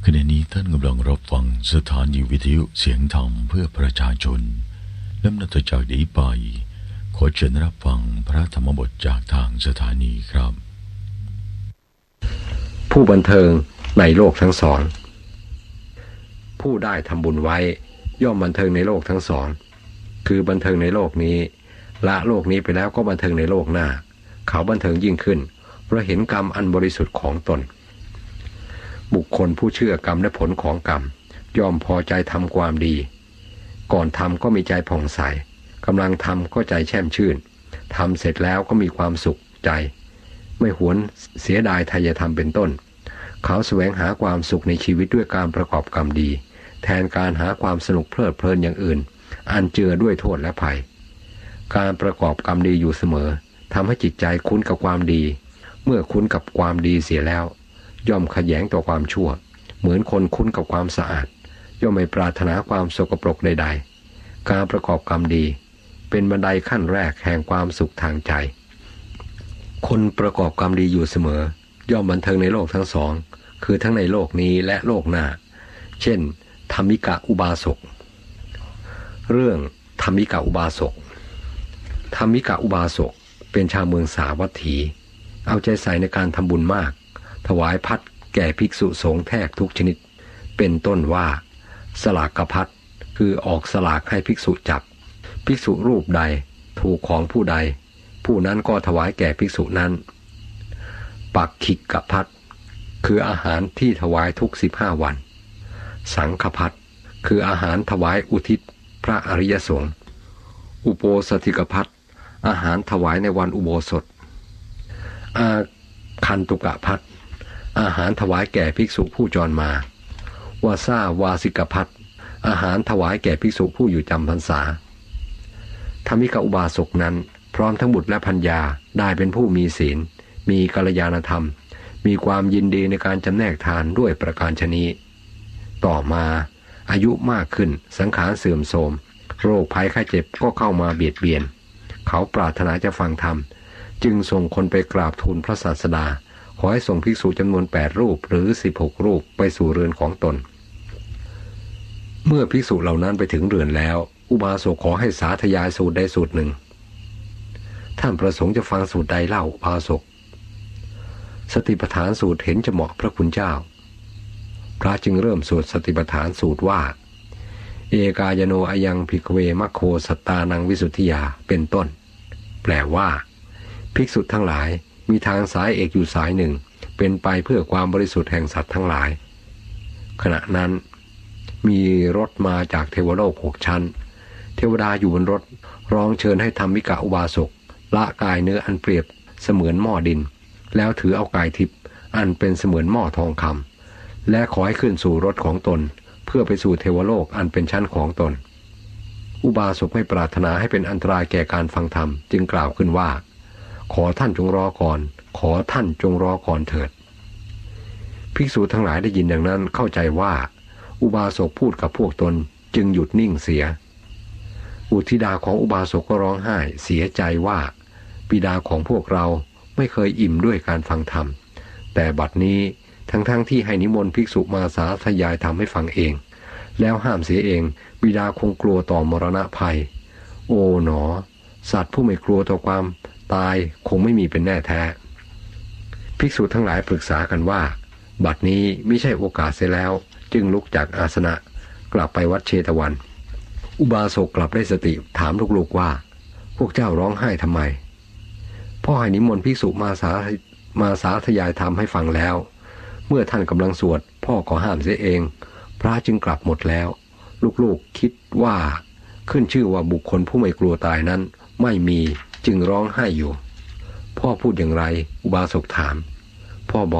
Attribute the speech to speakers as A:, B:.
A: ขณะนี้ท่านกำลังรับฟังสถานีวิทยุเสียงธรรมเพื่อประชาชนและนับจากนี้ไปขอเชิญรับฟังพระธรรมบทจากทางสถานีครับ
B: ผู้บันเทิงในโลกทั้งสองผู้ได้ทำบุญไว้ย่อมบันเทิงในโลกทั้งสองคือบันเทิงในโลกนี้ละโลกนี้ไปแล้วก็บันเทิงในโลกหน้าเขาบันเทิงยิ่งขึ้นเพราะเห็นกรรมอันบริสุทธิ์ของตนบุคคลผู้เชื่อกรรมและผลของกรรมย่อมพอใจทำความดีก่อนทำก็มีใจผ่องใสกำลังทำก็ใจแช่มชื่นทำเสร็จแล้วก็มีความสุขใจไม่หวนเสียดายทายธรรมเป็นต้นเขาแสวงหาความสุขในชีวิตด้วยการประกอบกรรมดีแทนการหาความสนุกเพลิดเพลินอย่างอื่นอันเจือด้วยโทษและภัยการประกอบกรรมดีอยู่เสมอทำให้จิตใจคุ้นกับความดีเมื่อคุ้นกับความดีเสียแล้วย่อมขยแยงต่อความชั่วเหมือนคนคุ้นกับความสะอาดย่อมไม่ปรารถนาความสกปรกใดๆการประกอบกรรมดีเป็นบันไดขั้นแรกแห่งความสุขทางใจคนประกอบกรรมดีอยู่เสมอย่อมบันเทิงในโลกทั้งสองคือทั้งในโลกนี้และโลกหน้าเช่นธรรมิกะอุบาสกเรื่องธรรมิกะอุบาสกธรรมิกะอุบาสกเป็นชาวเมืองสาวัตถีเอาใจใส่ในการทำบุญมากถวายภัตแก่ภิกษุสงฆ์แทบทุกชนิดเป็นต้นว่าสลากภัตคือออกสลากให้ภิกษุจับภิกษุรูปใดถูกของผู้ใดผู้นั้นก็ถวายแก่ภิกษุนั้นปักขิกภัตคืออาหารที่ถวายทุก15 วันสังฆภัตคืออาหารถวายอุทิศพระอริยสงฆ์อุโบสถิกภัตอาหารถวายในวันอุโบสถอาคันตุกภัตอาหารถวายแก่ภิกษุผู้จรมาวาซาวาสิกภัตอาหารถวายแก่ภิกษุผู้อยู่จำพรรษาธรรมิกะอุบาสกนั้นพร้อมทั้งบุตรและภรรยาได้เป็นผู้มีศีลมีกัลยาณธรรมมีความยินดีในการจำแนกทานด้วยประการฉะนี้ต่อมาอายุมากขึ้นสังขารเสื่อมโทรมโรคภัยไข้เจ็บก็เข้ามาเบียดเบียนเขาปรารถนาจะฟังธรรมจึงส่งคนไปกราบทูลพระศาสดาขอให้ส่งภิกษุจำนวน8 รูปหรือ16 รูปไปสู่เรือนของตนเมื่อภิกษุเหล่านั้นไปถึงเรือนแล้วอุบาสกขอให้สาธยายสูตรใดสูตรหนึ่งท่านประสงค์จะฟังสูตรใดเล่าอุบาสกสติปัฏฐานสูตรเห็นจะเหมาะพระคุณเจ้าพระจึงเริ่มสวดสติปัฏฐานสูตรว่าเอกายโนอยังภิกขเวมัคโคสัตตานังวิสุทธิยาเป็นต้นแปลว่าภิกษุทั้งหลายมีทางสายเอกอยู่สายหนึ่งเป็นไปเพื่อความบริสุทธิ์แห่งสัตว์ทั้งหลายขณะนั้นมีรถมาจากเทวโลก6 ชั้นเทวดาอยู่บนรถร้องเชิญให้ธรรมิกะอุบาสกละกายเนื้ออันเปรียบเสมือนหม้อดินแล้วถือเอากายทิพย์อันเป็นเสมือนหม้อทองคำและขอให้ขึ้นสู่รถของตนเพื่อไปสู่เทวโลกอันเป็นชั้นของตนอุบาสกไม่ปรารถนาให้เป็นอันตรายแก่การฟังธรรมจึงกล่าวขึ้นว่าขอท่านจงรอก่อนขอท่านจงรอก่อนเถิดภิกษุทั้งหลายได้ยินดังนั้นเข้าใจว่าอุบาสกพูดกับพวกตนจึงหยุดนิ่งเสียอุทิดาของอุบาสกก็ร้องไห้เสียใจว่าบิดาของพวกเราไม่เคยอิ่มด้วยการฟังธรรมแต่บัดนี้ทั้งที่ให้นิมนต์ภิกษุมาสาธยายธรรมให้ฟังเองแล้วห้ามเสียเองบิดาคงกลัวต่อมรณะภัยโอ๋หนอสัตว์ผู้ไม่กลัวต่อความตายคงไม่มีเป็นแน่แท้ภิกษุทั้งหลายปรึกษากันว่าบัดนี้ไม่ใช่โอกาสเสียแล้วจึงลุกจากอาสนะกลับไปวัดเชตวันอุบาสกกลับได้สติถามลูกๆว่าพวกเจ้าร้องไห้ทำไมพ่อให้นิมนต์ภิกษุมาสาธยายธรรมให้ฟังแล้วเมื่อท่านกำลังสวดพ่อก็ห้ามเสียเองพระจึงกลับหมดแล้วลูกๆคิดว่าขึ้นชื่อว่าบุคคลผู้ไม่กลัวตายนั้นไม่มีจึงร้องไห้อยู่พ่อพูดอย่างไรอุบาสกถามพ่อบอก